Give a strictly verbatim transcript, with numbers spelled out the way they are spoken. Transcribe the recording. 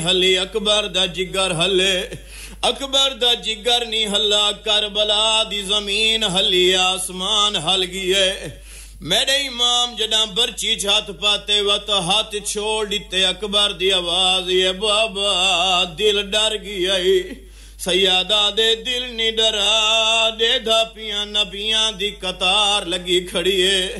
हली अकबर दा जिगर हले अकबर दा जिगर नी हल्ला करबला दी जमीन हली आसमान हल गए मेरे इमाम जड़ा बर्ची छत पाते वत हाथ छोड़ दिते अकबर दी आवाज ये बाबा दिल डर गया सैयदा दे दिल नी डरा दे धापियां नबियां दी कतार लगी खड़ी है